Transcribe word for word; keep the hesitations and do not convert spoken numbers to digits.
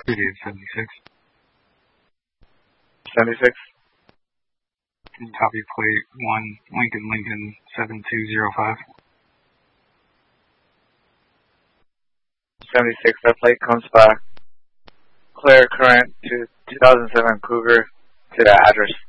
Previous seventy-six. seventy-six. Copy plate one, Lincoln Lincoln seven two zero five. seventy-six, that plate comes back. Clear current to two thousand seven Cougar to that address.